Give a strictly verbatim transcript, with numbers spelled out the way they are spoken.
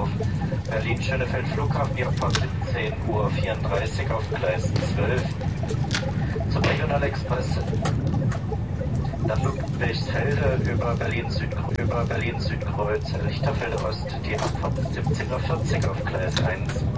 auf Berlin-Schönefeld Flughafen, Abfahrt siebzehn Uhr vierunddreißig auf Gleis zwölf. Zum Regionalexpress dann Ludwigsfelde über Berlin-Süd über Berlin-Südkreuz Lichterfelde Ost, die Abfahrt siebzehn Uhr vierzig auf Gleis eins.